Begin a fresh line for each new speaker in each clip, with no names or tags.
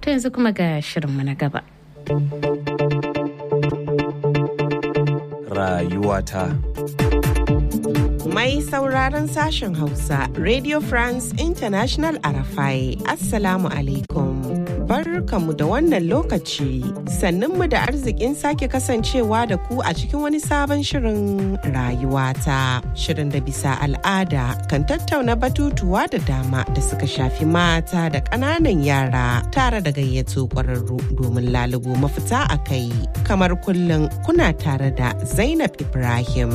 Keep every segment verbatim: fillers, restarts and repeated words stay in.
To yanzu kuma ga shirinmu na gaba.
Rayuwata.
Mai sauraron sashen Hausa, Radio France International Arafai, Assalamu alaikum. Barkanmu da wannan lokaci, sannunmu da arzikin sake kasancewa da ku a cikin wani sabon shirin rayuwata. Shirin da bisa al'ada kan tattauna batutuwa da dama da suka shafi mata da ƙananan yara tare da gayyato ƙwararru domin lalubo mafita a kai. Kamar kullum kuna tare da Zainab Ibrahim.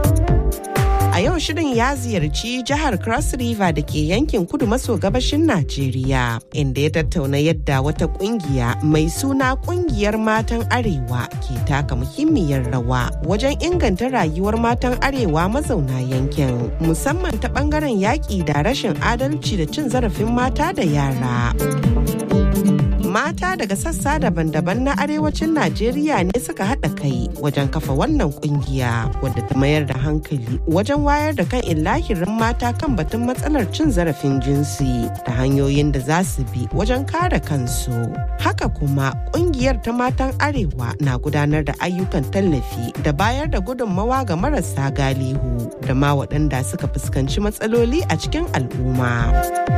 A yau shirin ya ziyarci jihar Cross River da ke yankin kudu maso gabashin Najeriya, inda ya tattauna yadda wata kungiya mai suna Kungiyar Matan Arewa ke taka muhimmiyar rawa wajen inganta rayuwar matan Arewa mazauna yankin, musamman ta bangaren yaƙi da rashin adalci da cin zarafin mata da yara. Mata daga sassa daban-daban na arewacin Najeriya ne suka haɗa kai wajen kafa wannan kungiya wadda ta mayar da hankali wajen wayar da kan illahirin mata kan batun matsalar cin zarafin jinsi da hanyoyin da za su bi wajen kare kansu. Haka kuma kungiyar ta matan arewa na gudanar da ayyukan tallafi da bayar da gudunmawa ga marasa galihu da ma waɗanda suka fuskanci matsaloli a cikin al'umma.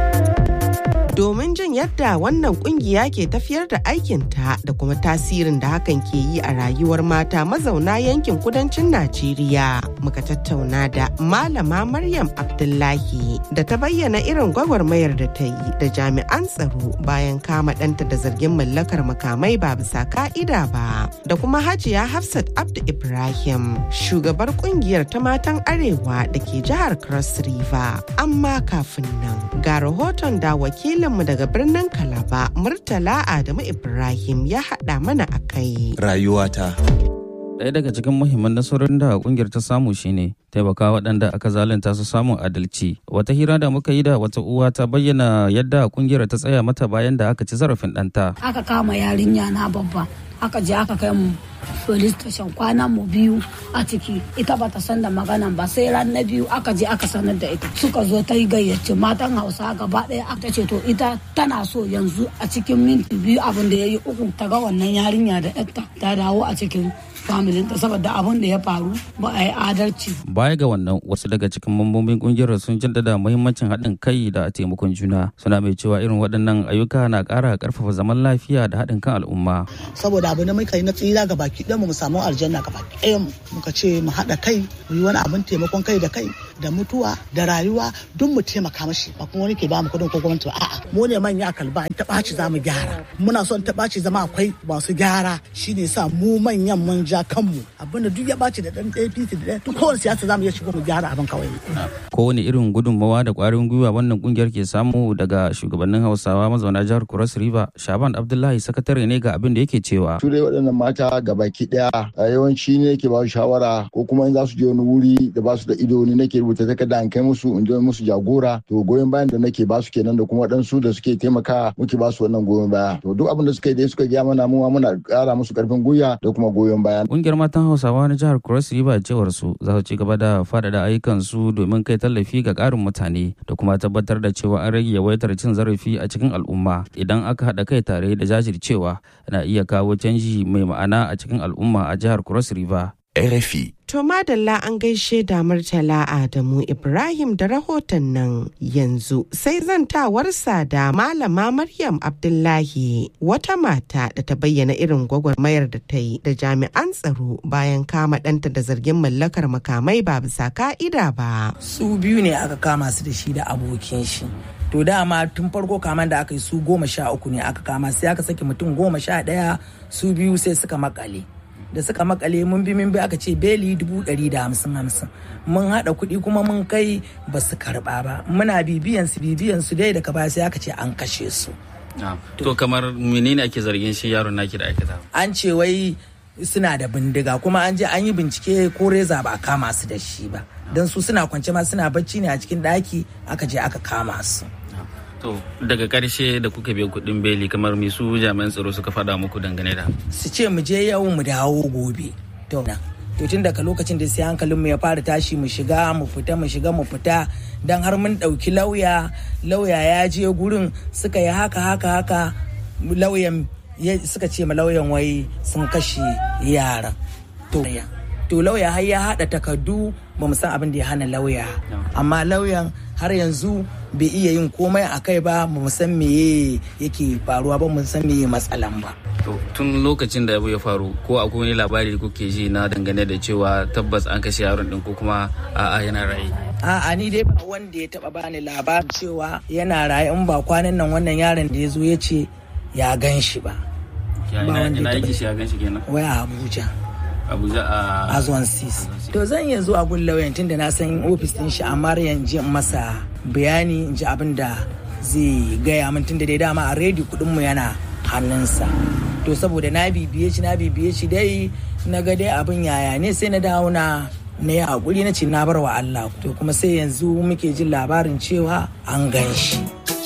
Domin jin yadda wannan kungiya ke tafiyar da aikinta da kuma tasirin da hakan ke yi a rayuwar mata mazauna yankin kudancin Najeriya, muka tattauna da Malama Maryam Abdullahi da ta bayyana irin gwagwarmayar da ta yi da jami'an tsaro bayan kama ɗanta da zargin mallakar makamai ba bisa ka'ida ba, da kuma Hajiya Hafsat Abdu Ibrahim, shugabar kungiyar ta matan Arewa da ke jihar Cross River. Amma kafin nan ga rahoton da wakilin mu daga birnin Kalaba, Murtala Adamu Ibrahim ya haɗa mana a kai.
Rayuwata.
Ɗaya daga cikin muhimman nasarorin da ƙungiyar ta samu shine taimaka waɗanda aka zalunta su samun adalci. Wata hira da muka yi da wata uwa ta bayyana yadda ƙungiyar ta tsaya mata bayan da aka ci zarafin ɗanta.
Aka kama yarinya na babba, aka je aka kai mu police station, kwana mu biyu a ciki. Ita bata san da maganan ba, sai ran na biyu aka je aka sanar da ita. Suka zo ta yi gayyace matan Hausa gaba ɗaya, aka ce to ita tana so yanzu a cikin minti biyu abin da ya yi uku ta ga wannan yarinya da ƴarta ta dawo a cikin familinta, saboda abin da ya faru ba a yi adalci.
Baya ga wannan, wasu daga cikin mambobin kungiyar sun jaddada muhimmancin haɗin kai da taimakon juna, suna mai cewa irin waɗannan ayyuka na ƙara ƙarfafa zaman lafiya da haɗin kan al'umma.
Saboda abu na muka yi na tsira ga baki ɗaya mu samu aljanna ga baki ɗaya mu, muka ce mu haɗa kai mu yi wani abin taimakon kai da kai da mutuwa da rayuwa duk mu taimaka mashi, ba kuma wani ke ba mu kuɗin ko gwamnati ba, a'a mu ne manya a Kalba, in ta ɓaci za mu gyara. Muna son ta ɓaci zama akwai masu gyara, shine sa mu manyan mun ja kanmu, abinda duk ya ɓaci da ɗan A P C da duk kowane siyasa za mu iya shigo mu gyara abin kawai.
Kowane irin gudunmawa da ƙwarin gwiwa wannan ƙungiyar ke samu daga shugabannin Hausawa mazauna jihar Cross River, Shaban Abdullahi sakatare ne ga abin da yake cewa.
Su dai waɗannan mata gabaki ɗaya yawanci ne ke ba su shawara, ko kuma in za su je wani wuri da ba su da ido ne nake rubuta takarda in kai musu in je musu jagora, to goyon bayan da nake ba su kenan, da kuma waɗansu da suke taimaka muke ba su wannan goyon baya. To duk abin da suka yi dai suka gaya mana mu muna ƙara musu ƙarfin gwiwa da kuma goyon baya.
Ƙungiyar matan Hausawa na jihar Cross River cewar su za su ci gaba da faɗaɗa ayyukan su domin kai tallafi ga ƙarin mutane da kuma tabbatar da cewa an rage yawaitar cin zarafi a cikin al'umma. Idan aka haɗa kai tare da jajircewa, na iya kawo canji mai ma'ana a cikin al'umma a jihar Cross River.
R F I.
To madalla an gaishe da Murtala Adamu Ibrahim da rahoton nan. Yanzu sai zantawarsa da Malama Maryam Abdullahi, wata mata da ta bayyana irin gwagwarmayar da ta yi da jami'an tsaro bayan kama ɗanta da zargin mallakar makamai ba bisa ka'ida ba.
Su biyu ne aka kama su da shi da abokin shi. To dama tun farko kaman da aka yi su goma sha uku ne aka kama, sai aka saki mutum goma sha ɗaya, su biyu sai suka makale. Da suka makale mun bi mun bi aka ce beli dubu ɗari da hamsin hamsin, mun haɗa kuɗi kuma mun kai ba su karɓa ba, muna bibiyan su bibiyan su dai daga baya sai aka ce an kashe su.
To kamar menene ake zargin shi yaron naki da aikata? An
ce wai suna da bindiga, kuma an je an yi bincike ko reza ba a kama su da shi ba, don su suna kwance ma suna bacci ne a cikin ɗaki, aka je aka kama su.
To daga karshe da kuka biya kuɗin beli, kamar me su jami'an tsaro suka faɗa muku dangane da?
Su ce mu je yau mu dawo gobe. To to tun daga lokacin da sai hankalinmu ya fara tashi, mu shiga mu fita mu shiga mu fita, dan har mun ɗauki lauya lauya ya je gurin, suka yi haka haka haka lauyan suka ce ma lauyan wai sun kashe yaran. To to lauya har ya haɗa takardu ba mu san abin da ya hana lauya, amma lauyan har yanzu bai iya yin komai a kai ba, ba mu san meye yake faruwa ba, mu san meye matsalan ba.
To tun lokacin da abu ya faru ko akwai wani labari kuke ji na dangane da cewa tabbas an kashe yaron din ko kuma a'a yana raye?
A'a ni dai ba wanda ya taba bani labarin cewa yana raye in ba kwanan nan wannan yaron da ya zo ya ce ya gan shi ba.
Ina yake shi ya gan shi kenan?
Wai a Abuja.
Abuja a
Azwan Sis. To zan iya zuwa gun lauyan tunda na san ofis din shi, amma yanzu in masa bayani in ji abin da zai gaya min tunda dai dama a rediyo kudin mu yana hannunsa. To saboda na bibiye shi na bibiye shi dai na ga dai abin yaya ne sai na dawo na na yi hakuri na ce na bar wa Allah. To kuma sai yanzu muke jin labarin cewa an gan shi.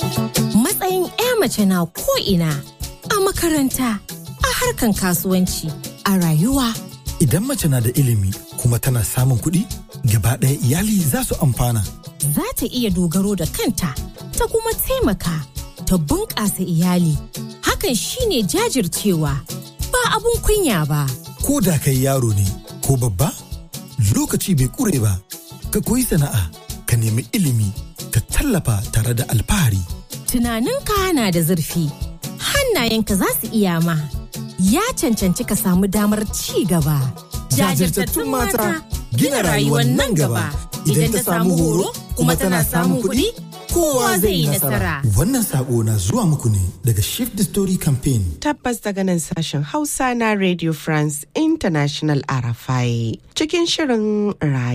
Matsayin 'ya mace na ko ina, a makaranta, a harkan kasuwanci, a rayuwa.
Idan mace na da ilimi kuma tana samun kuɗi, gaba ɗaya iyali za su amfana.
Za ta iya dogaro da kanta, ta kuma taimaka, ta bunƙasa iyali. Hakan shine jajircewa, ba abun kunya ba.
Ko da kai yaro ne ko babba, lokaci bai ƙure ba. Ka koyi sana'a, ka nemi ilimi, ka tallafa tare da alfahari.
Tunaninka na da zurfi, hannayenka za su iya ma. Ya cancanci ka samu damar ci gaba.
Jajirtattun mata gina rayuwar nan gaba. Idan ta samu horo kuma tana samun kuɗi, kowa zai yi nasara. Wannan sako na zuwa muku ne daga Shift the Story Campaign.
Tabbas daga nan sashen Hausa na Radio France International R F I. Cikin shirin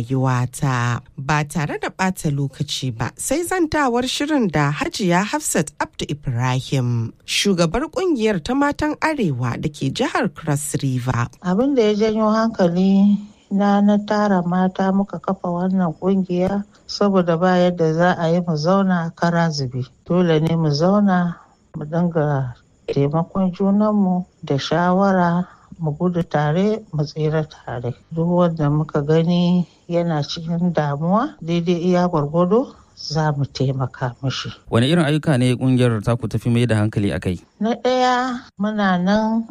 rayuwata ba tare da ɓata lokaci ba, sai zantawar shirin da Hajiya Hafsat Abdu Ibrahim, shugabar kungiyar ta matan Arewa da ke jihar Cross River.
Abin da ya janyo hankali na na tara mata muka kafa wannan kungiya saboda ba yadda za a yi mu zauna kara zube. Dole ne mu zauna mu dinga taimakon junanmu da shawara, mu gudu tare mu tsira tare. Duk wanda muka gani yana cikin damuwa daidai iya gwargwado za mu taimaka mishi.
Wani irin ayyuka ne kungiyar taku tafi mai da hankali akai?
Na ɗaya muna nan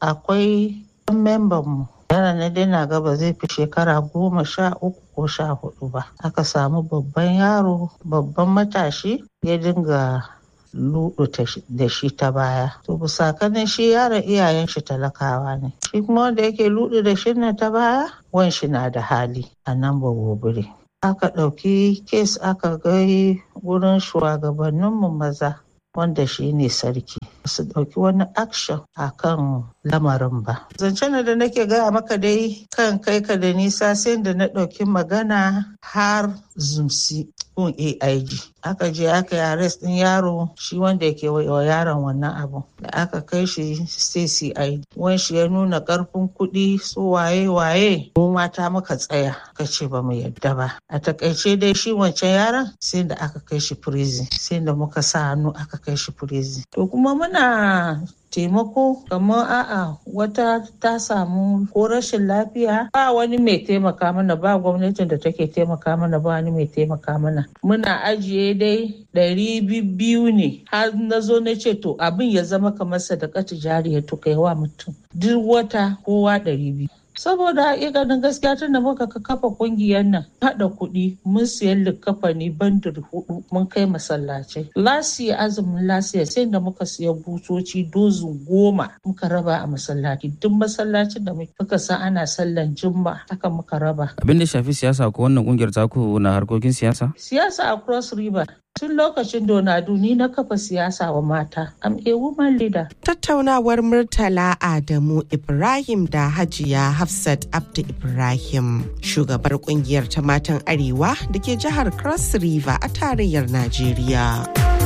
akwai membanmu. Yana na dina gaba zai fi shekara goma sha uku ko sha hudu ba. Aka samu babban yaro, babban matashi ya dinga luɗu da shi ta baya. To bisa kanin shi yaron iyayen shi talakawa ne. Shi kuma wanda yake luɗu da shi na ta baya, wan shi na da hali a nan ba gobire. Aka ɗauki kes aka gai wurin shugabanninmu maza wanda shi ne sarki. Su ɗauki wani action a kan lamarin ba. Zancen da nake gaya maka dai kan kai ka da nisa sai da na ɗauki magana har zumsi kun A I G. Aka je aka yi arrest ɗin yaro, shi wanda yake wa yaron wannan abu. Da aka kai shi sai C I D. Wan shi ya nuna ƙarfin kuɗi su waye waye. Mu mata muka tsaya ka ce ba mu yadda ba. A takaice dai shi wancan yaron sai da aka kai shi prison. Sai da muka sa hannu aka kai shi prison. To kuma muna taimako kamar a'a wata ta samu ko rashin lafiya, ba wani mai taimaka mana, ba gwamnatin da take taimaka mana, ba wani mai taimaka mana. Muna ajiye dai ɗari biyu ne har na zo na ce to abin ya zama kamar sadakatu jariya to kai wa mutum duk wata kowa ɗari biyu. Saboda ganin gaskiya tun da muka kafa kungiyar nan haɗa kuɗi mun siyan likafani bandir hudu mun kai masallacai. Lasiya azumin lasiya sai da muka siya butoci dozin goma muka raba a masallaci. Duk masallacin da muka san ana sallan jumma haka muka raba.
Abin da shafi siyasa ko wannan kungiyar taku na harkokin siyasa?
Siyasa a Cross River. Tun lokacin Donadu ni na kafa siyasa wa mata. I'm a woman leader.
Tattaunawar Murtala Adamu Ibrahim da Hajiya Hafsat Abdu Ibrahim, shugabar kungiyar ta matan Arewa da ke jihar Cross River a tarayyar Najeriya.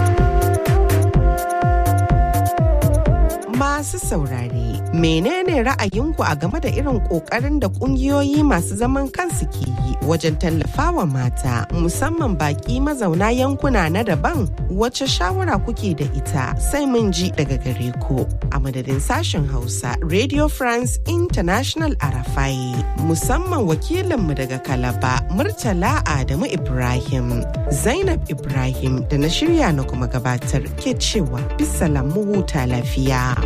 Masu saurare, menene ra'ayinku a game da irin ƙoƙarin da ƙungiyoyi masu zaman kansu ke yi wajen tallafawa mata musamman baƙi mazauna yankuna na daban? Wace shawara kuke da ita? Sai mun ji daga gare ku. A madadin sashen Hausa Radio France International Arafai, musamman wakilinmu daga Kalaba Murtala Adamu Ibrahim, Zainab Ibrahim da na shirya na kuma gabatar ke cewa bisalam mu huta lafiya.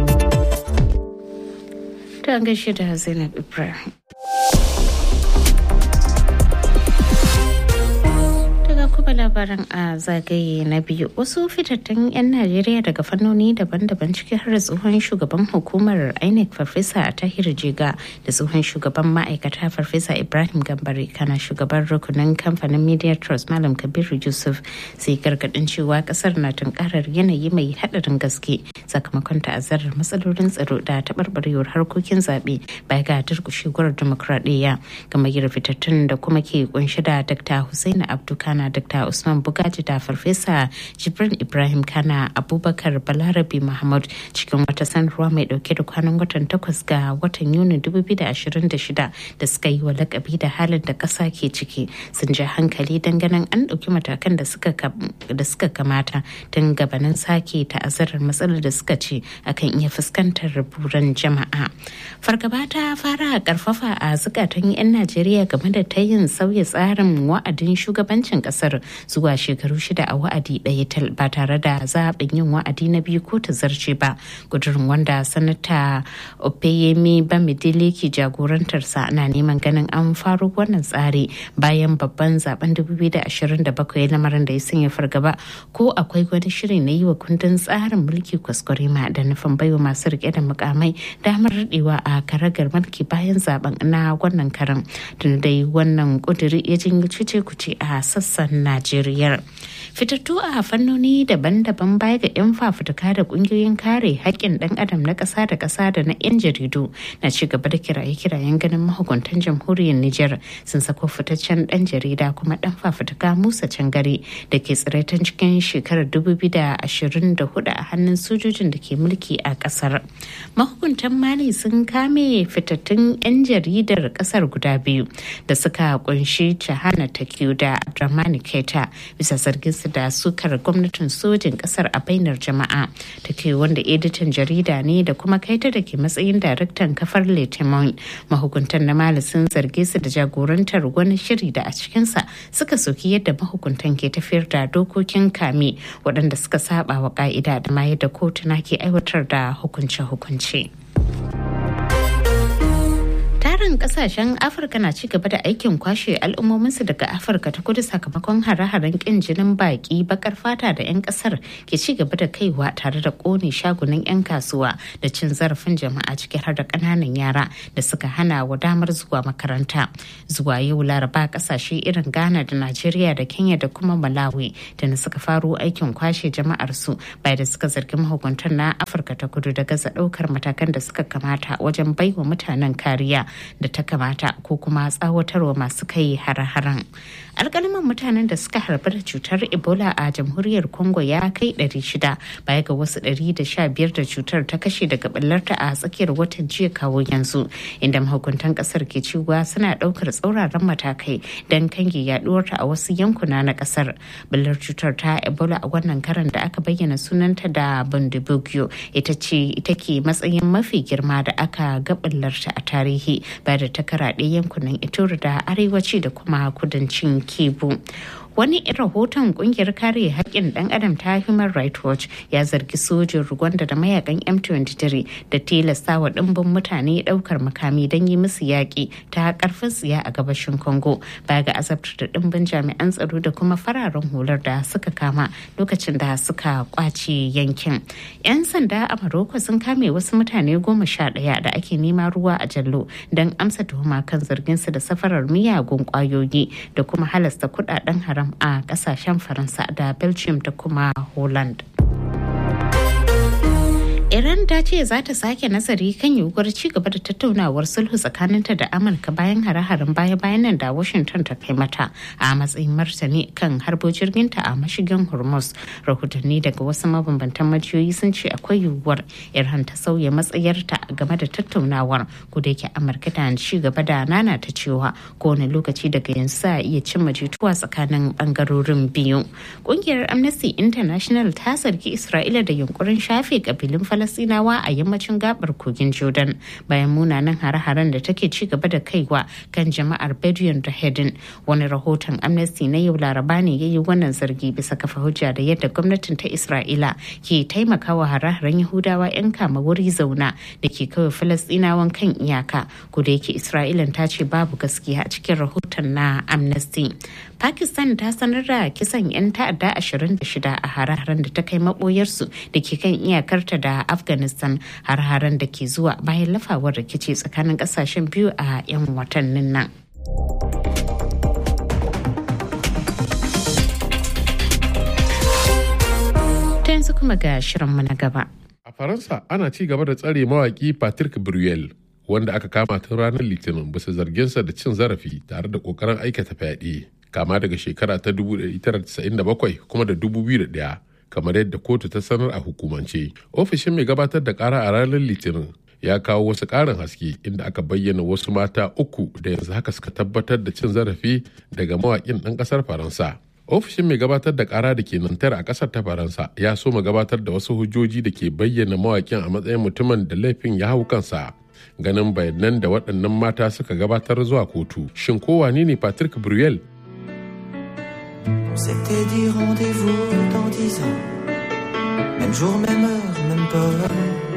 Ta gaishe da Zainab Ibrahim. Kuma labaran a zagaye na biyu, wasu fitattun 'yan Najeriya daga fannoni daban-daban ciki har tsohon shugaban hukumar I N E C Farfesa Tahir Jega da tsohon shugaban ma'aikata Farfesa Ibrahim Gambari kana shugaban rukunin kamfanin Media Trust Malam Kabiru Yusuf sai gargadin cewa kasar na tunkarar yanayi mai hadarin gaske sakamakon ta'azzarar matsalolin tsaro da taɓarɓarewar harkokin zaɓe baya ga durƙushewar dimokuraɗiyya. Gamayyar fitattun da kuma ke kunshi da Dr. Hussaini Abdu Kana, Dr. Usman Bugaji da Farfesa Jibrin Ibrahim Kana Abubakar Balarabi Muhammad cikin wata sanarwa mai dauke da kwanan watan takwas ga watan Yuni dubu biyu da ashirin da shida da suka yi wa lakabi da halin da ƙasa ke ciki sun ja hankali ganin an ɗauki matakan da suka da suka kamata tun gabanin sake ta'azzarar matsalar da suka ce akan iya fuskantar buran jama'a. Fargaba ta fara karfafa a zukatan 'yan Najeriya game da ta yin sauya tsarin wa'adin shugabancin kasar zuwa shekaru shida a wa'adi ɗaya ba tare da zaɓin yin wa'adi na biyu ko ta zarce ba. Gudurin wanda sanata Opeyemi Bamidele ke jagorantarsa ana neman ganin an faru wannan tsari bayan babban zaben dubu biyu da ashirin da bakwai, lamarin da ya sanya fargaba ko akwai wani shiri na yi wa kundin tsarin mulki kwaskwarima da nufin baiwa masu rike da mukamai damar daɗewa a karagar mulki bayan zaben na wannan karan. Tun dai wannan kuduri ya janyo cece kuce a sassan Najeriya. Fitattu a fannoni daban-daban baya ga 'yan fafutuka da kungiyoyin kare haƙƙin ɗan adam na ƙasa da ƙasa da na 'yan jaridu na ci gaba da kiraye-kirayen ganin mahukuntan jamhuriyar Nijar sun sako fitaccen ɗan jarida kuma ɗan fafutuka Musa Cangare da ke tsiraitan cikin shekarar dubu biyu da ashirin da hudu a hannun sojojin da ke mulki a ƙasar. Mahukuntan Mali sun kame fitattun 'yan jaridar ƙasar guda biyu da suka kunshi Chahana Takiyu da Dramani Keita bisa zargin su da sukar gwamnatin sojin kasar a bainar jama'a. Take wanda editan jarida ne da kuma Keita da ke matsayin daraktan kafar Letemon. Mahukuntan na Mali sun zarge su da jagorantar wani shiri da a cikinsa suka soki yadda mahukuntan ke tafiyar da dokokin kame waɗanda suka saba wa ka'ida da ma yadda kotuna ke aiwatar da hukunce-hukunce. Tarin kasashen Afirka na ci gaba da aikin kwashe al'ummominsu daga Afirka ta kudu sakamakon hare-haren kin jinin baki bakar fata da 'yan kasar ke ci gaba da kaiwa tare da kone shagunan 'yan kasuwa da cin zarafin jama'a ciki har da kananan yara da suka hana wa damar zuwa makaranta. Zuwa yau Laraba kasashe irin Ghana da Najeriya da Kenya da kuma Malawi da na suka faro aikin kwashe jama'ar su bayan da suka zargi mahukuntan na Afirka ta kudu da gaza daukar matakan da suka kamata wajen baiwa mutanen kariya da ta kamata ko kuma tsawatarwa masu kai hare-haren. Alƙalaman mutanen da suka harbi da cutar Ebola a jamhuriyar Congo ya kai ɗari shida baya ga wasu ɗari da sha biyar da cutar ta kashe daga ɓallarta a tsakiyar watan jiya kawo yanzu, inda mahukuntan ƙasar ke cewa suna ɗaukar tsauraran matakai don kange yaɗuwarta a wasu yankuna na ƙasar. Ɓallar cutar ta Ebola a wannan karan da aka bayyana sunanta da Bundibugyo ita ce ita ke matsayin mafi girma da aka ga ɓallarta a tarihi ba da ta karaɗe yankunan Ituri da arewaci da kuma kudancin Kivu. Wani rahoton kungiyar kare haƙƙin ɗan adam ta Human Rights Watch ya zargi sojin Rwanda da mayakan M twenty-three da tilasta wa ɗimbin mutane ɗaukar makami don yi musu yaƙi ta ƙarfin tsiya a gabashin Congo baya ga azabtar da ɗimbin jami'an tsaro da kuma fararen hular da suka kama lokacin da suka kwace yankin. 'Yan sanda a Morocco sun kame wasu mutane goma sha ɗaya da ake nema ruwa a jallo don amsa tuhuma kan zarginsu da safarar miyagun ƙwayoyi da kuma halasta kuɗaɗen haram a kasashen Faransa da Belgium da kuma Holland. Iran Iran ta ce za ta sake nazari kan yiwuwar ci gaba da tattaunawar sulhu tsakaninta da Amurka bayan hare-haren baya-bayan nan da Washington ta kai mata a matsayin martani kan harbo jirginta a mashigin Hormuz. Rahotanni daga wasu mabambantan majiyoyi sun ce akwai yiwuwar Iran ta sauya matsayarta game da tattaunawar, ko da yake Amurka ta ci gaba da nana ta cewa kowane lokaci daga yanzu za a iya cimma jituwa tsakanin bangarorin biyu. Kungiyar Amnesty International ta zargi Isra'ila da yunkurin shafe kabilun Falasinawa a yammacin gabar kogin Jordan bayan munanan hare-haren da take ci gaba da kaiwa kan jama'ar Bedouin da Hedin. Wani rahoton Amnesty na yau Laraba ne ya yi wannan zargi bisa kafa hujja da yadda gwamnatin ta Isra'ila ke taimakawa hare-haren Yahudawa 'yan kama wuri zauna da ke kawai Falasinawan kan iyaka, ko da yake Isra'ilan ta ce babu gaskiya a cikin rahoton na Amnesty. Pakistan ta sanar da kisan 'yan ta'adda ashirin da shida a hare-haren da ta kai maboyarsu da ke kan iyakarta da Afghanistan, har-haren da ke zuwa bayan lafawar rikici tsakanin kasashen biyu a 'yan watannin nan. Ta yanzu kuma ga shirinmu na gaba.
A Faransa ana ci gaba da tsare mawaki Patrick Bruel, wanda aka kama tun ranar Litinin bisa zarginsa da cin zarafi tare da kokarin aikata fyaɗe, kama daga shekara ta dubu ɗaya tara casa'in da bakwai kuma da dubu biyu da ɗaya. Kamar yadda kotu ta sanar a hukumance. Ofishin mai gabatar da kara a ranar Litinin ya kawo wasu ƙarin haske inda aka bayyana wasu mata uku da yanzu haka suka tabbatar da cin zarafi daga mawaƙin ɗan ƙasar Faransa. Ofishin mai gabatar da kara da ke Nantar a ƙasar ta Faransa ya so ma gabatar da wasu hujjoji da ke bayyana mawaƙin a matsayin mutumin da laifin ya hau kansa. Ganin bayanan da waɗannan mata suka gabatar zuwa kotu. Shin ko wane ne Patrick Bruel?
On s'était dit rendez-vous dans dix ans, même jour, même heure, même peur.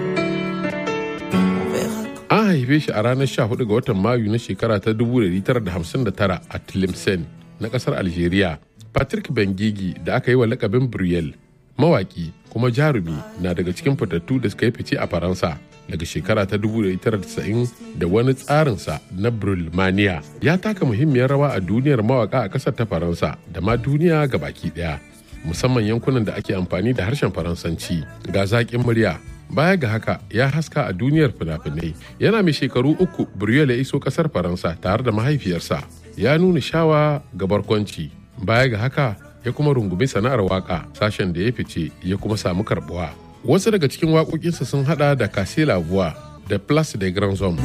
An haife shi a ranar sha hudu ga watan Mayu na shekara ta dubu ɗaya tara da hamsin da tara a Tlemcen na ƙasar Algeria. Patrick Bengigi da aka yi wa lakabin Bruel, mawaki kuma jarumi, na daga cikin fitattu da suka yi fice a Faransa daga shekara ta dubu ɗaya tara da casa'in da wani tsarinsa na Brulmania. Ya taka muhimmiyar rawa a duniyar mawaka a ƙasar ta Faransa da ma duniya ga baki ɗaya, musamman yankunan da ake amfani da harshen Faransanci. Ga zaƙin murya. Baya ga haka ya haska a duniyar fina-finai. Yana mai shekaru uku Bruel ya iso ƙasar Faransa tare da mahaifiyarsa. Ya nuna shawa ga barkwanci. Baya ga haka ya kuma rungumi sana'ar waka, sashen da ya fice ya kuma samu karbuwa. Wasu daga cikin waƙoƙinsa sun hada da Casser la Voix da Place des Grands Hommes.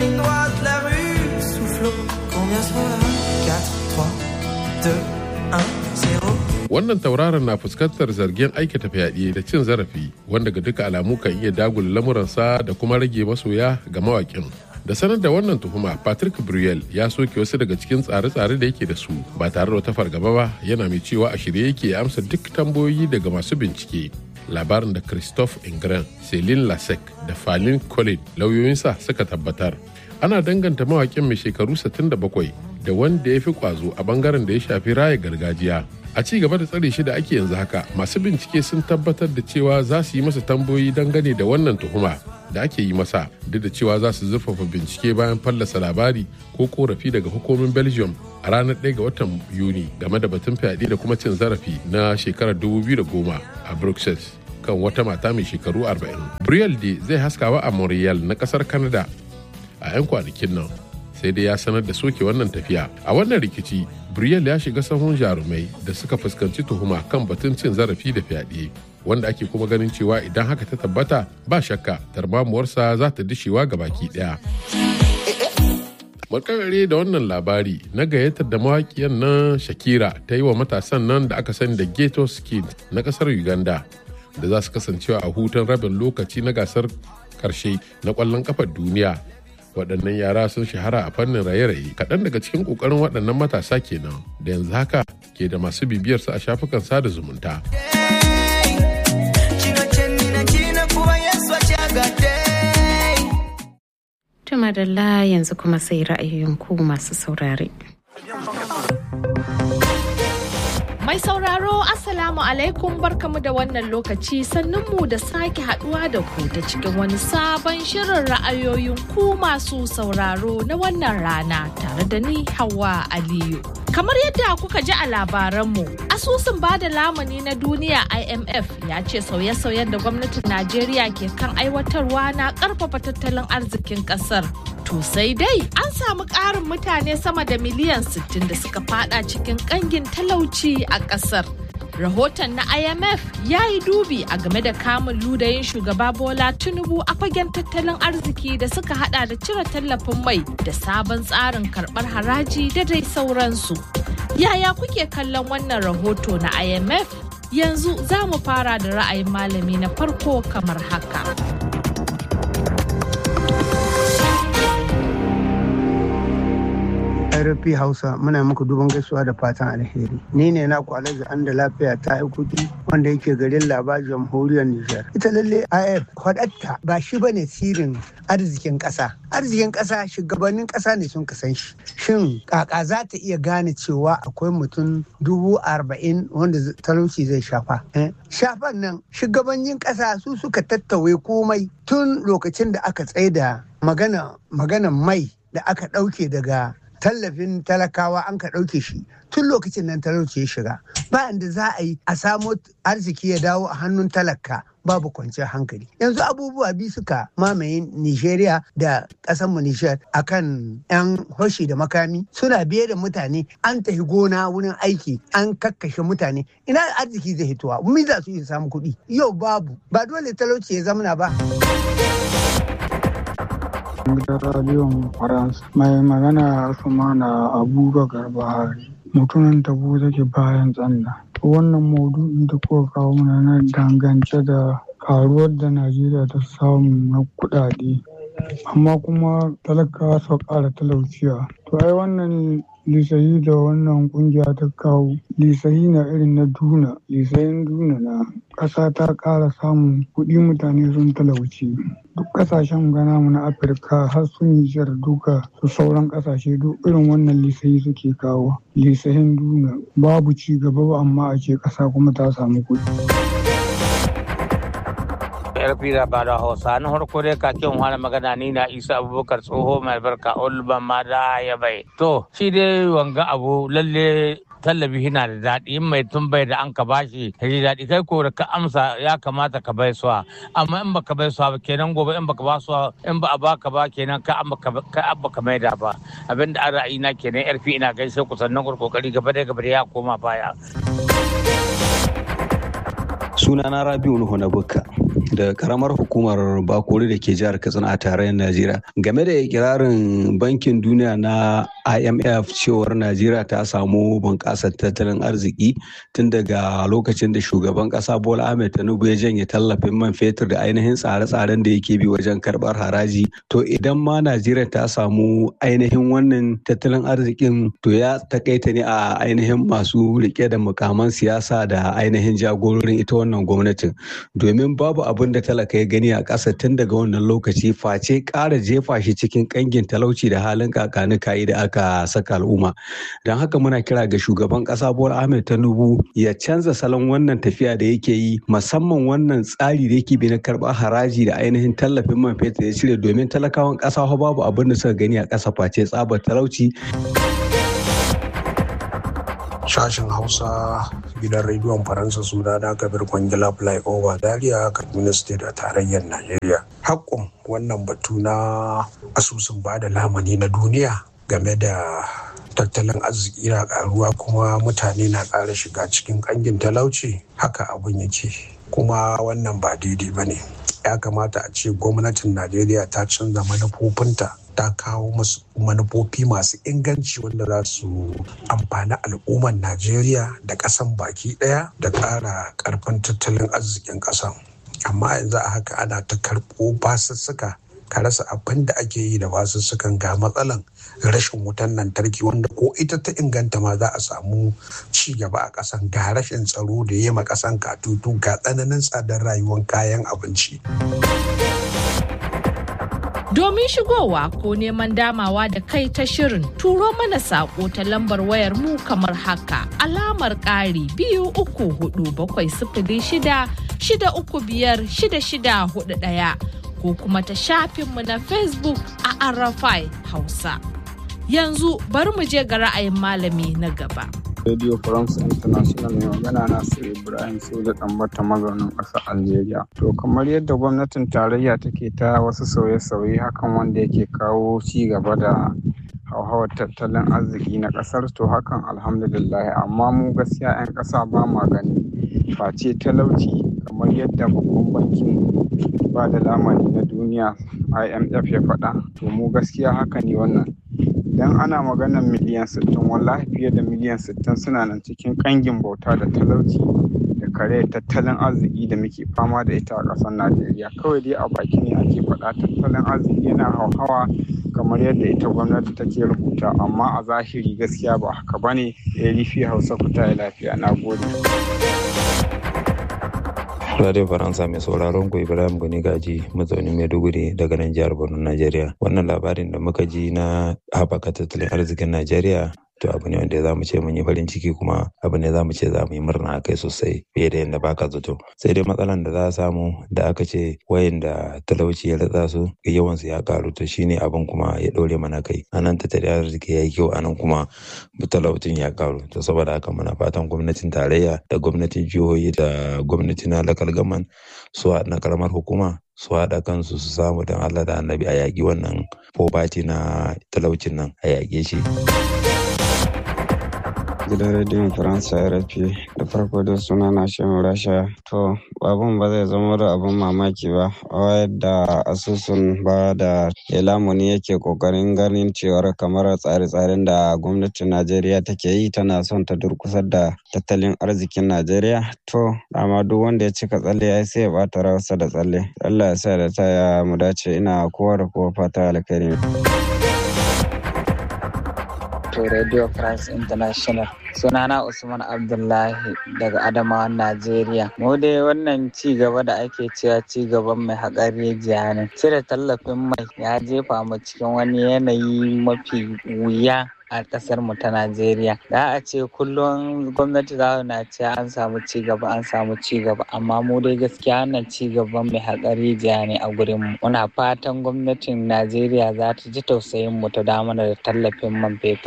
Wannan tauraron na fuskantar zargin aikata fyaɗe da cin zarafi, wanda ga duka alamu kan iya dagula lamuransa da kuma rage masoya ga mawaƙin. Da sanar da wannan tuhuma, Patrick Bruel ya soke wasu daga cikin tsare-tsare da yake da su ba tare da wata fargaba ba, yana mai cewa a shirye yake amsa duk tambayoyi daga masu bincike. Labarin da Christophe Ingren, Céline Lasek da Falin Colin lauyoyinsa suka tabbatar. Ana danganta mawaƙin mai shekaru sittin da bakwai da wanda ya fi kwazo a bangaren da ya shafi raya gargajiya. A ci gaba da tsare shi da ake yanzu haka, masu bincike sun tabbatar da cewa za su yi masa tambayoyi dangane da wannan tuhuma da ake yi masa, duk da cewa za su zurfafa bincike bayan fallasa labari ko korafi daga hukumomin Belgium a ranar ɗaya ga watan Yuni game da batun fyaɗe da kuma cin zarafi na shekarar dubu biyu da goma a Bruxelles kan wata mata mai shekaru arba'in. Bruel de zai haskawa a Montreal na ƙasar Canada a 'yan kwanakin nan, sai dai ya sanar da soke wannan tafiya. A wannan rikici, Bruel ya shiga sahun jarumai da suka fuskanci tuhuma kan batun cin zarafi da fyaɗe, wanda ake kuma ganin cewa idan haka ta tabbata ba shakka tarmamuwarsa za ta dishewa ga baki ɗaya. Makarare da wannan labari na gayyatar da mawaƙiyar nan Shakira ta yi wa matasan nan da aka sani da Ghetto Kids na ƙasar Uganda, da za su kasancewa a hutun rabin lokaci na gasar ƙarshe na ƙwallon ƙafar duniya. Waɗannan yara sun shahara a fannin raye-raye. Kaɗan daga cikin ƙoƙarin waɗannan matasa kenan da yanzu haka ke da masu bibiyarsu a shafukan sada zumunta.
Tuma da la yanzu kuma sai ra'ayoyin ku masu saurare.
Mai sauraro Assalamu alaikum barkamu da wannan lokaci sannunmu da sake haduwa da ku ta cikin wani sabon shirin ra'ayoyin ku masu sauraro na wannan rana tare da ni Hauwa Aliyu. Kamar yadda kuka ji a labaranmu, asusun bada lamuni na duniya I M F ya ce sauye-sauyen da gwamnatin Najeriya ke kan aiwatarwa na karfafa tattalin arzikin kasar. To sai dai an samu ƙarin mutane sama da miliyan sittin da suka fada cikin ƙangin talauci a ƙasar. Rahoton na I M F ya yi dubi a game da kamun ludayin shugaba Bola Tinubu a fagen tattalin arziki da suka hada da cire tallafin mai da sabon tsarin karɓar haraji da dai sauransu. Yaya kuke kallon wannan rahoto na I M F? Yanzu za mu fara da ra'ayin malami na farko kamar haka.
R F P Hausa muna muku duban gaisuwa da fatan alheri. Ni ne na Alhaji an da lafiya ta yi kudi wanda yake garin Laba jamhuriyar Nijar. Ita lalle I F kwadatta ba shi bane sirrin arzikin ƙasa. Arzikin ƙasa shugabannin ƙasa ne sun kasan shi. Shin kaka za ta iya gane cewa akwai mutum dubu arba'in wanda talauci zai shafa? Shafan nan shugabannin ƙasa su suka tattawe komai tun lokacin da aka tsaida magana maganan mai da aka ɗauke daga tallafin talakawa an ka ɗauke shi tun lokacin nan talauci ya shiga bayan da za a yi a samo arziki ya dawo a hannun talaka babu kwanciyar hankali. Yanzu abubuwa biyu suka mamaye Nijeriya da ƙasarmu Nijar akan 'yan hoshi da makami suna biye da mutane an tafi gona wurin aiki an kakkashe mutane ina arziki zai hitowa mu za su yi samu kuɗi yau babu ba dole talauci ya zamana ba.
Gidan radiyon Faransa mai magana Asumana Abubakar Bahari mutumin tabo take bayan tsanda. Wannan maudu'i da kuka kawo mana na dangance da karuwar da Najeriya ta samu na kuɗaɗe amma kuma talakawa su ƙara talauciya. To ai wannan lisahi da wannan kungiya ta kawo lisahi na irin na duna lisahin duna na ƙasa ta ƙara samun kuɗi mutane sun talauci. Duk ƙasashen gana mu na Afirka har sun yi shar duka su sauran ƙasashe duk irin wannan lisahi suke kawo lisahin duna babu ci gaba ba amma a ce ƙasa kuma ta samu kuɗi.
yarfi da ba da hausa na harko dai kakin wani magana ni na Isa Abubakar tsoho mai barka ulban ma da ya bai to shi dai wanga abu lalle tallafi yana da daɗi in mai tun bai da an ka bashi ji daɗi kai ko da ka amsa ya kamata ka bai suwa amma in baka bai suwa ba kenan gobe in baka ba suwa in ba a baka ba kenan ka abba ka abba ka maida ba abinda an ra'ayi na kenan yarfi ina gaishe ku sannan kokari gaba da gaba ya koma baya.
Sunana Rabiu Nuhu na Bukka da karamar hukumar Bakori da ke jihar Katsina a tarayyar Najeriya. Game da ikirarin bankin duniya na I M F cewar Najeriya ta samu bunƙasar tattalin arziki tun daga lokacin da shugaban ƙasa Bola Ahmed Tinubu ya janye tallafin man fetur da ainihin tsare-tsaren da yake bi wajen karɓar haraji. To idan ma Najeriya ta samu ainihin wannan tattalin arzikin to ya takaita ne a ainihin masu rike da mukaman siyasa da ainihin jagororin ita wannan gwamnatin domin babu abin da talaka ya gani a ƙasa tun daga wannan lokaci face ƙara jefa shi cikin ƙangin talauci da halin kakanikayi da aka saka al'umma don haka muna kira ga shugaban ƙasa Bola Ahmed Tinubu ya canza salon wannan tafiya da yake yi musamman wannan tsari da yake bi na karɓar haraji da ainihin tallafin man fetur ya cire domin talakawan ƙasa babu abin da suka gani a ƙasa face tsabar talauci.
Sashen Hausa gidan rediyon Faransa suna na Kabir Kwangila Flyover Zaria Kaduna State a tarayyar Najeriya. Hakkun wannan batu na asusun bada lamani na duniya game da tattalin arziki na karuwa kuma mutane na ƙara shiga cikin ƙangin talauci haka abin yake kuma wannan ba daidai ba ne. Ya kamata a ce gwamnatin Najeriya ta canza manufofinta ta kawo masu manufofi masu inganci wanda za su amfani al'ummar Najeriya da ƙasan baki ɗaya da ƙara ƙarfin tattalin arzikin ƙasan. Amma yanzu a haka ana ta karɓo basussuka ka rasa abin da ake yi da basussukan ga matsalan rashin wutan lantarki wanda ko ita ta inganta ma za a samu ci gaba a ƙasan ga rashin tsaro da yema ƙasan katutu ga tsananin tsadar rayuwar kayan abinci.
Domin shigowa ko neman damawa da kai ta shirin turo mana saƙo ta lambar wayar mu kamar haka alamar ƙari biyu uku hudu bakwai sifili shida shida uku biyar shida shida hudu ɗaya ko kuma ta shafinmu na Facebook a Arafai Hausa. Yanzu bari mu je ga ra'ayin malami na gaba.
Radio France International mai magana Nasir Ibrahim Soja Ɗanbata mazaunin ƙasar Algeria. To kamar yadda gwamnatin tarayya take ta wasu sauye-sauye hakan wanda yake kawo ci gaba da hauhawar tattalin arziki na ƙasar to hakan alhamdulillah amma mu gaskiya 'yan ƙasa ba ma gani face talauci kamar yadda babban bankin ba da lamani na duniya I M F ya faɗa to mu gaskiya haka ne wannan. Idan ana maganar miliyan sittin wallahi fiye da miliyan sittin suna nan cikin kangin bauta da talauci da kare tattalin arziki da muke fama da ita a ƙasar Najeriya kawai dai a baki ne ake faɗa tattalin arziki yana hauhawa kamar yadda ita gwamnati take rubuta amma a zahiri gaskiya ba haka bane. A R F Hausa ku tayi lafiya, na gode.
Radio Faransa mai sauraron ku Ibrahim Gani Gaji mazaunin Maiduguri daga nan jihar Borno, Najeriya. Wannan labarin da muka ji na haɓaka tattalin arzikin Najeriya to abu ne wanda za mu ce mun yi farin ciki kuma abu ne za mu ce za mu yi murna a kai sosai fiye da yadda baka zato. Sai dai matsalan da za a samu da aka ce wayanda talauci ya ratsa su yawan su ya karu to shine abin kuma ya ɗore mana kai. Anan tattalin arziki ya yi kyau anan kuma talaucin ya karu. To saboda haka muna fatan gwamnatin tarayya da gwamnatin jihohi da gwamnati na local government su na karamar hukuma su haɗa kansu su samu don Allah da Annabi a yaƙi wannan poverty na talaucin nan a yaƙe shi.
Gidan rediyon Faransa R F da farko da suna na shan rasha to abun ba zai zama da abun mamaki ba yadda asusun ba da lamuni yake kokarin ganin cewar kamar tsare-tsaren da gwamnatin Najeriya take yi tana son ta durkusar da tattalin arzikin Najeriya to amma duk wanda ya cika tsalle ya sai ya bata rawarsa da tsalle. Allah ya sa da ta ya mu dace ina kowa da kowa fata alkhairi.
to Radio France International. Sunana Usman Abdullahi daga Adamawan Najeriya. Mu dai wannan ci gaba da ake cewa ci gaban mai haƙar rijiya ne. Cire tallafin mai ya jefa mu cikin wani yanayi mafi wuya a ƙasar mu ta Najeriya. Da a ce kullum gwamnati za na ce an samu ci gaba an samu ci gaba amma mu dai gaskiya wannan ci gaban mai haƙar rijiya ne a gurin mu. Muna fatan gwamnatin Najeriya za ta ji tausayin mu ta da mana da tallafin man fetur.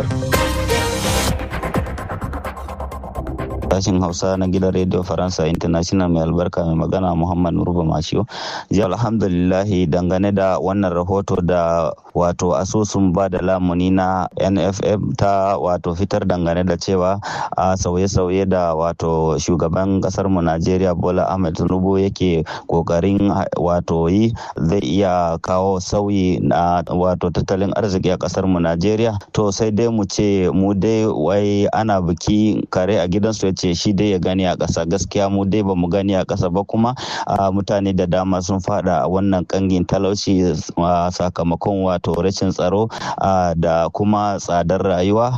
Sashin Hausa na gidan Radio Faransa International mai albarka mai magana Muhammad Nurba Mashiyo. Ji alhamdulillahi dangane da wannan rahoto da wato asusun ba da lamuni na N F M ta wato fitar dangane da cewa a sauye-sauye da wato shugaban kasar mu Najeriya Bola Ahmed Tinubu yake kokarin wato yi zai iya kawo sauyi na wato tattalin arziki a kasar mu Najeriya. To sai dai mu ce mu dai wai ana biki kare a gidansu ya ce shi dai ya gani a ƙasa. Gaskiya mu dai ba mu gani a ƙasa ba kuma mutane da dama sun fada a wannan kangin talauci sakamakon wato rashin tsaro da kuma tsadar rayuwa.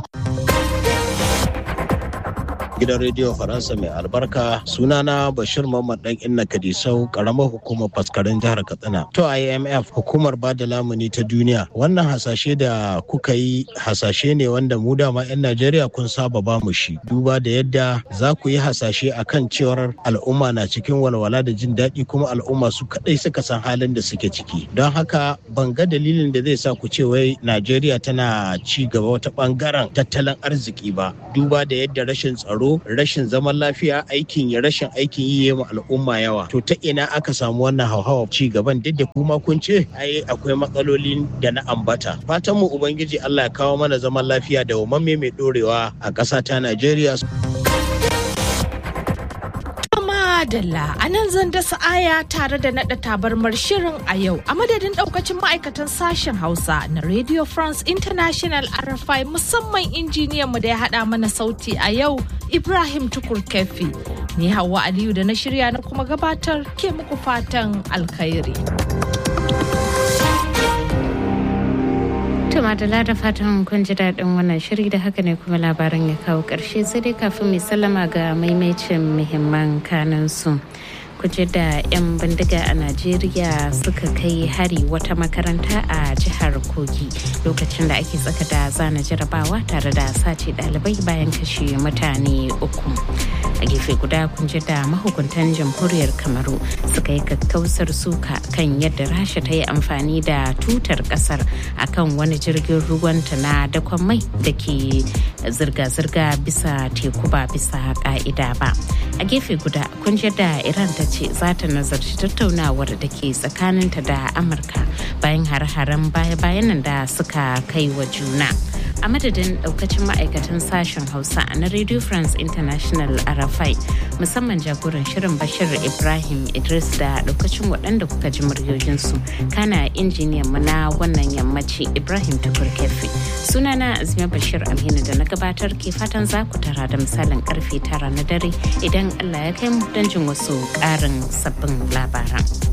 Gidan rediyo Faransa mai albarka sunana Bashir Muhammad dan Inna Kadisau karamar hukumar faskarin jihar Katsina. To I M F hukumar bada lamuni ta duniya wannan hasashe da kuka yi hasashe ne wanda mu dama 'yan Najeriya kun saba ba mu shi duba da yadda za ku yi hasashe akan cewar al'umma na cikin walwala da jin daɗi kuma al'umma su kaɗai suka san halin da suke ciki. Don haka ban ga dalilin da zai sa ku ce wai Najeriya tana ci gaba wata ɓangaren tattalin arziki ba duba da yadda rashin tsaro rashin zaman lafiya aikin ya rashin aikin yi ma al'umma yawa to ta ina aka samu wannan hauhawar ci gaban duk da kuma kun ce ai akwai matsaloli da na ambata fatan mu ubangiji Allah ya kawo mana zaman lafiya da wamamme mai dorewa a ƙasa ta Najeriya.
Madalla a nan zan dasa aya tare da naɗa tabarmar shirin a yau a madadin ɗaukacin ma'aikatan sashen Hausa na Radio France International R F I musamman injiniyanmu da ya haɗa mana sauti a yau Ibrahim Tukur Kefi. Ni Hauwa Aliyu da na shirya na kuma gabatar ke muku fatan alkhairi.
Tuma da da fatan kun ji daɗin wannan shiri da haka ne kuma labaran ya kawo ƙarshe sai dai kafin mai sallama ga maimacin muhimman kanan su. kuje da 'yan bindiga a Najeriya suka kai hari wata makaranta a jihar Kogi lokacin da ake tsaka da zana jarabawa tare da sace ɗalibai bayan kashe mutane uku. A gefe guda kunje da mahukuntan jamhuriyar Kamaru suka yi kakkausar suka kan yadda Rasha ta yi amfani da tutar kasar akan wani jirgin ruwanta na dakon mai da ke zirga-zirga bisa teku ba bisa ka'ida ba. A gefe guda kunje da Iran ta ce za ta nazarci tattaunawar da ke tsakaninta da Amurka bayan har-haren baya-bayan nan da suka kai wa juna. A madadin daukacin ma'aikatan sashen Hausa na Radio France International Arafai musamman jagoran shirin Bashir Ibrahim Idris da daukacin waɗanda kuka ji muryoyinsu kana injiniyan mu na wannan yammaci Ibrahim Tukur Kefi. Sunana Azmiya Bashir Aminu da na gabatar ke fatan za ku tara da misalin karfe tara na dare idan Allah ya kai mu don jin wasu ƙarin sabbin labaran.